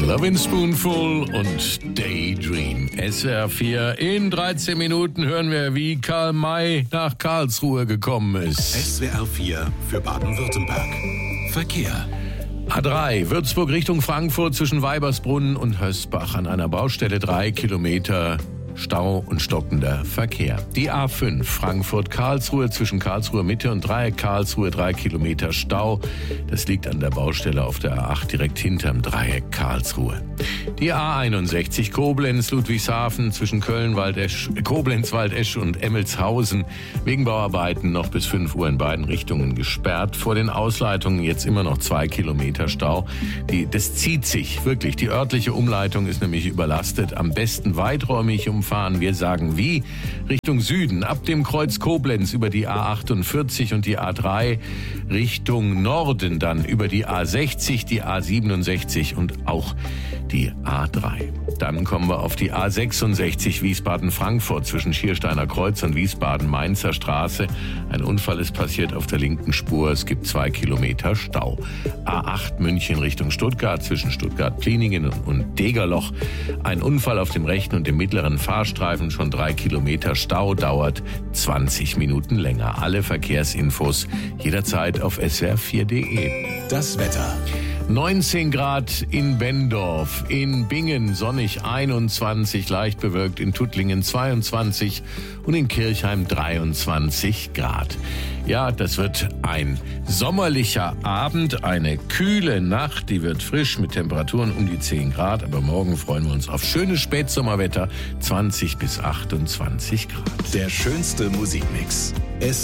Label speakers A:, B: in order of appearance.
A: Lovin' Spoonful und Daydream. SWR 4. In 13 Minuten hören wir, wie Karl May nach Karlsruhe gekommen ist.
B: SWR 4 für Baden-Württemberg. Verkehr.
A: A3, Würzburg Richtung Frankfurt zwischen Weibersbrunn und Hösbach. An einer Baustelle 3 Kilometer Stau und stockender Verkehr. Die A5, Frankfurt-Karlsruhe zwischen Karlsruhe Mitte und Dreieck Karlsruhe 3 Kilometer Stau. Das liegt an der Baustelle auf der A8 direkt hinterm Dreieck Karlsruhe. Die A61 Koblenz, Ludwigshafen zwischen Koblenz, Waldesch und Emmelshausen. Wegen Bauarbeiten noch bis 5 Uhr in beiden Richtungen gesperrt. Vor den Ausleitungen jetzt immer noch 2 Kilometer Stau. Das zieht sich wirklich. Die örtliche Umleitung ist nämlich überlastet. Am besten weiträumig umfahren. Wir sagen wie? Richtung Süden, ab dem Kreuz Koblenz über die A48 und die A3. Richtung Norden dann über die A60, die A67 und auch die A3. Dann kommen wir auf die A66 Wiesbaden-Frankfurt zwischen Schiersteiner Kreuz und Wiesbaden-Mainzer Straße. Ein Unfall ist passiert auf der linken Spur. Es gibt 2 Kilometer Stau. A8 München Richtung Stuttgart zwischen Stuttgart-Pliningen und Degerloch. Ein Unfall auf dem rechten und dem mittleren Fahrstreifen. Schon 3 Kilometer Stau, dauert 20 Minuten länger. Alle Verkehrsinfos jederzeit auf swr4.de.
B: Das Wetter.
A: 19 Grad in Bendorf, in Bingen sonnig 21, leicht bewölkt, in Tuttlingen 22 und in Kirchheim 23 Grad. Ja, das wird ein sommerlicher Abend, eine kühle Nacht, die wird frisch mit Temperaturen um die 10 Grad, aber morgen freuen wir uns auf schönes Spätsommerwetter, 20 bis 28 Grad.
B: Der schönste Musikmix.